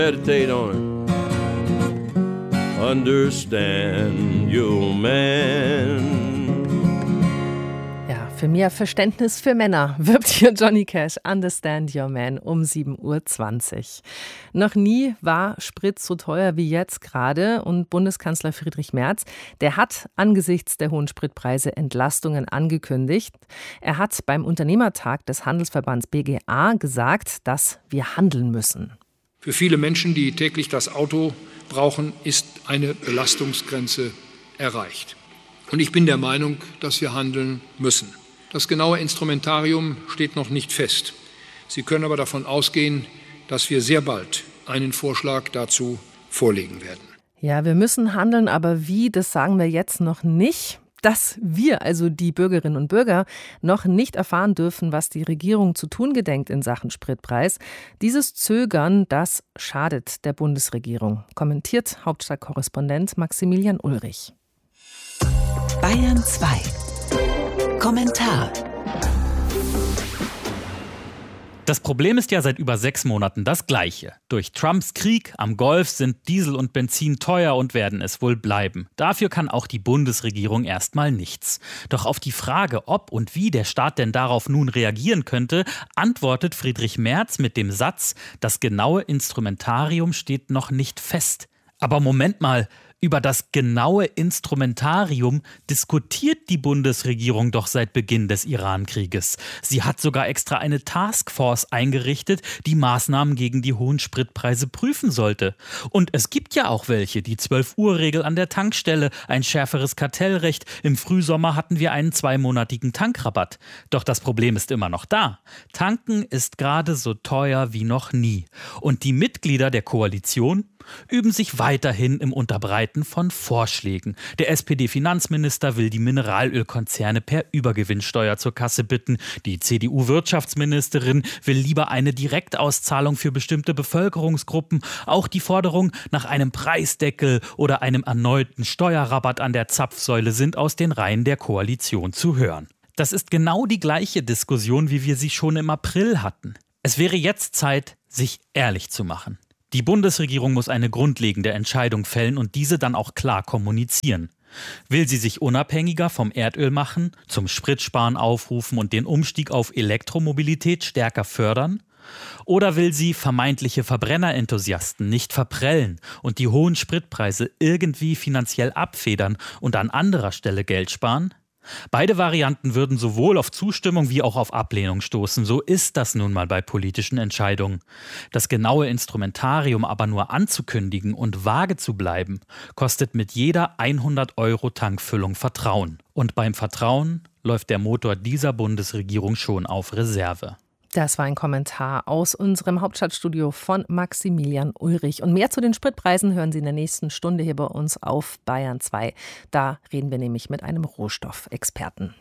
Meditate on it. Understand your man. Ja, für mehr Verständnis für Männer wirbt hier Johnny Cash. Understand Your Man um 7:20 Uhr. Noch nie war Sprit so teuer wie jetzt gerade. Und Bundeskanzler Friedrich Merz, der hat angesichts der hohen Spritpreise Entlastungen angekündigt. Er hat beim Unternehmertag des Handelsverbands BGA gesagt, dass wir handeln müssen. Für viele Menschen, die täglich das Auto brauchen, ist eine Belastungsgrenze erreicht. Und ich bin der Meinung, dass wir handeln müssen. Das genaue Instrumentarium steht noch nicht fest. Sie können aber davon ausgehen, dass wir sehr bald einen Vorschlag dazu vorlegen werden. Ja, wir müssen handeln, aber wie, das sagen wir jetzt noch nicht. Dass wir, also die Bürgerinnen und Bürger, noch nicht erfahren dürfen, was die Regierung zu tun gedenkt in Sachen Spritpreis. Dieses Zögern, das schadet der Bundesregierung, kommentiert Hauptstadtkorrespondent Maximilian Ulrich. Bayern 2. Kommentar. Das Problem ist ja seit über 6 Monaten das gleiche. Durch Trumps Krieg am Golf sind Diesel und Benzin teuer und werden es wohl bleiben. Dafür kann auch die Bundesregierung erstmal nichts. Doch auf die Frage, ob und wie der Staat denn darauf nun reagieren könnte, antwortet Friedrich Merz mit dem Satz, das genaue Instrumentarium steht noch nicht fest. Aber Moment mal, über das genaue Instrumentarium diskutiert die Bundesregierung doch seit Beginn des Iran-Krieges. Sie hat sogar extra eine Taskforce eingerichtet, die Maßnahmen gegen die hohen Spritpreise prüfen sollte. Und es gibt ja auch welche, die 12-Uhr-Regel an der Tankstelle, ein schärferes Kartellrecht. Im Frühsommer hatten wir einen 2-monatigen Tankrabatt. Doch das Problem ist immer noch da. Tanken ist gerade so teuer wie noch nie. Und die Mitglieder der Koalition üben sich weiterhin im Unterbreiten von Vorschlägen. Der SPD-Finanzminister will die Mineralölkonzerne per Übergewinnsteuer zur Kasse bitten. Die CDU-Wirtschaftsministerin will lieber eine Direktauszahlung für bestimmte Bevölkerungsgruppen. Auch die Forderung nach einem Preisdeckel oder einem erneuten Steuerrabatt an der Zapfsäule sind aus den Reihen der Koalition zu hören. Das ist genau die gleiche Diskussion, wie wir sie schon im April hatten. Es wäre jetzt Zeit, sich ehrlich zu machen. Die Bundesregierung muss eine grundlegende Entscheidung fällen und diese dann auch klar kommunizieren. Will sie sich unabhängiger vom Erdöl machen, zum Spritsparen aufrufen und den Umstieg auf Elektromobilität stärker fördern? Oder will sie vermeintliche Verbrennerenthusiasten nicht verprellen und die hohen Spritpreise irgendwie finanziell abfedern und an anderer Stelle Geld sparen? Beide Varianten würden sowohl auf Zustimmung wie auch auf Ablehnung stoßen. So ist das nun mal bei politischen Entscheidungen. Das genaue Instrumentarium aber nur anzukündigen und vage zu bleiben, kostet mit jeder 100 € Tankfüllung Vertrauen. Und beim Vertrauen läuft der Motor dieser Bundesregierung schon auf Reserve. Das war ein Kommentar aus unserem Hauptstadtstudio von Maximilian Ulrich. Und mehr zu den Spritpreisen hören Sie in der nächsten Stunde hier bei uns auf Bayern 2. Da reden wir nämlich mit einem Rohstoffexperten.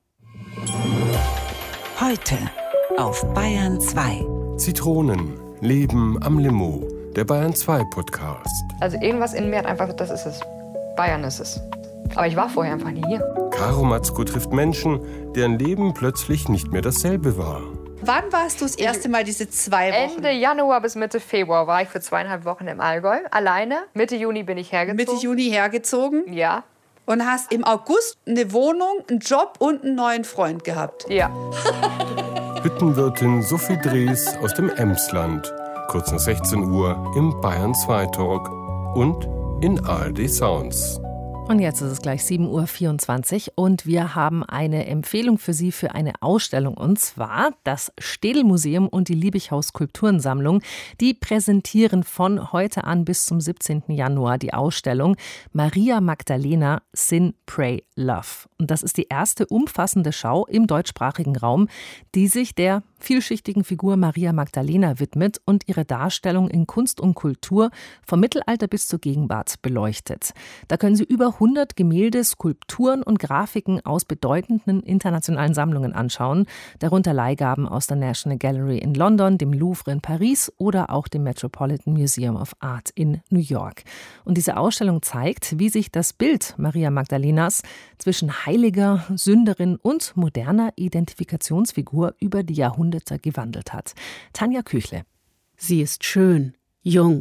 Heute auf Bayern 2. Zitronen, Leben am Limo, der Bayern 2 Podcast. Also irgendwas in mir hat einfach, das ist es. Bayern ist es. Aber ich war vorher einfach nie hier. Caro Matzko trifft Menschen, deren Leben plötzlich nicht mehr dasselbe war. Wann warst du das erste Mal diese 2 Wochen? Ende Januar bis Mitte Februar war ich für 2,5 Wochen im Allgäu. Alleine. Mitte Juni bin ich hergezogen. Mitte Juni hergezogen? Ja. Und hast im August eine Wohnung, einen Job und einen neuen Freund gehabt? Ja. Hüttenwirtin Sophie Drees aus dem Emsland. Kurz nach 16 Uhr im Bayern 2 Talk und in ARD Sounds. Und jetzt ist es gleich 7:24 Uhr und wir haben eine Empfehlung für Sie für eine Ausstellung. Und zwar das Städel-Museum und die Liebighaus-Skulpturensammlung. Die präsentieren von heute an bis zum 17. Januar die Ausstellung Maria Magdalena Sin, Pray, Love. Und das ist die erste umfassende Schau im deutschsprachigen Raum, die sich der vielschichtigen Figur Maria Magdalena widmet und ihre Darstellung in Kunst und Kultur vom Mittelalter bis zur Gegenwart beleuchtet. Da können Sie über 100 Gemälde, Skulpturen und Grafiken aus bedeutenden internationalen Sammlungen anschauen, darunter Leihgaben aus der National Gallery in London, dem Louvre in Paris oder auch dem Metropolitan Museum of Art in New York. Und diese Ausstellung zeigt, wie sich das Bild Maria Magdalenas zwischen heiliger, Sünderin und moderner Identifikationsfigur über die Jahrhunderte gewandelt hat. Tanja Küchle. Sie ist schön, jung,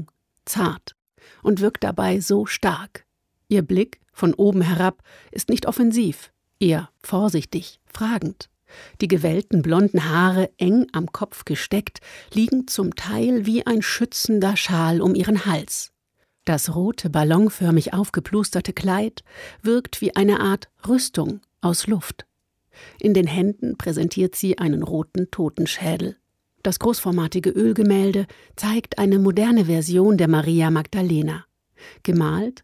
zart und wirkt dabei so stark. Ihr Blick von oben herab ist nicht offensiv, eher vorsichtig, fragend. Die gewellten blonden Haare, eng am Kopf gesteckt, liegen zum Teil wie ein schützender Schal um ihren Hals. Das rote, ballonförmig aufgeplusterte Kleid wirkt wie eine Art Rüstung aus Luft. In den Händen präsentiert sie einen roten Totenschädel. Das großformatige Ölgemälde zeigt eine moderne Version der Maria Magdalena. Gemalt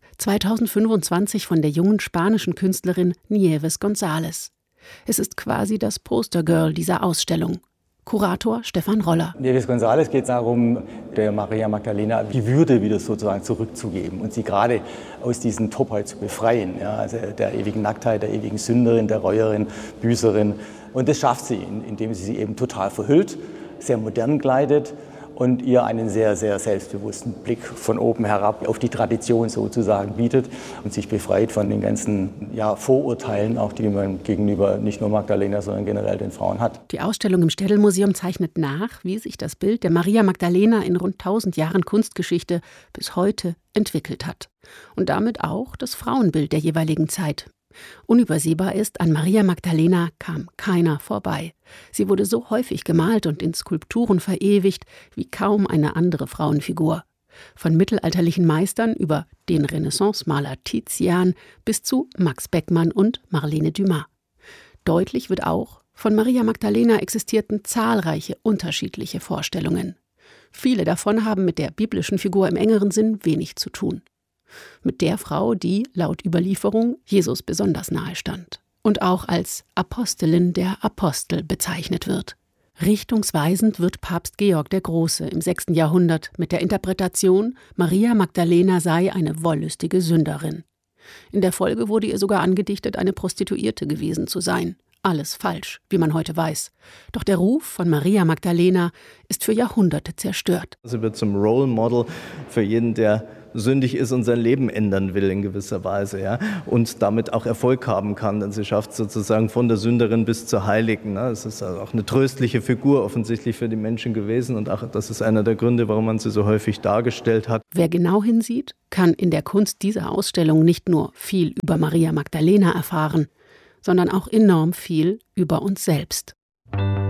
2025 von der jungen spanischen Künstlerin Nieves González. Es ist quasi das Postergirl dieser Ausstellung. Kurator Stefan Roller. Nieves González geht es darum, der Maria Magdalena die Würde wieder sozusagen zurückzugeben und sie gerade aus diesem Topoi zu befreien. Ja, also der ewigen Nacktheit, der ewigen Sünderin, der Räuerin, Büßerin. Und das schafft sie, indem sie eben total verhüllt, sehr modern kleidet und ihr einen sehr, sehr selbstbewussten Blick von oben herab auf die Tradition sozusagen bietet und sich befreit von den ganzen Vorurteilen, auch die man gegenüber nicht nur Magdalena, sondern generell den Frauen hat. Die Ausstellung im Städelmuseum zeichnet nach, wie sich das Bild der Maria Magdalena in rund 1000 Jahren Kunstgeschichte bis heute entwickelt hat. Und damit auch das Frauenbild der jeweiligen Zeit. Unübersehbar ist, an Maria Magdalena kam keiner vorbei. Sie wurde so häufig gemalt und in Skulpturen verewigt wie kaum eine andere Frauenfigur. Von mittelalterlichen Meistern über den Renaissance-Maler Tizian bis zu Max Beckmann und Marlene Dumas. Deutlich wird auch, von Maria Magdalena existierten zahlreiche unterschiedliche Vorstellungen. Viele davon haben mit der biblischen Figur im engeren Sinn wenig zu tun. Mit der Frau, die, laut Überlieferung, Jesus besonders nahe stand und auch als Apostelin der Apostel bezeichnet wird. Richtungsweisend wird Papst Georg der Große im 6. Jahrhundert mit der Interpretation, Maria Magdalena sei eine wollüstige Sünderin. In der Folge wurde ihr sogar angedichtet, eine Prostituierte gewesen zu sein. Alles falsch, wie man heute weiß. Doch der Ruf von Maria Magdalena ist für Jahrhunderte zerstört. Sie wird zum Role Model für jeden, der sündig ist und sein Leben ändern will in gewisser Weise, ja, und damit auch Erfolg haben kann, denn sie schafft sozusagen von der Sünderin bis zur Heiligen. Ne? Es ist also auch eine tröstliche Figur offensichtlich für die Menschen gewesen und auch das ist einer der Gründe, warum man sie so häufig dargestellt hat. Wer genau hinsieht, kann in der Kunst dieser Ausstellung nicht nur viel über Maria Magdalena erfahren, sondern auch enorm viel über uns selbst.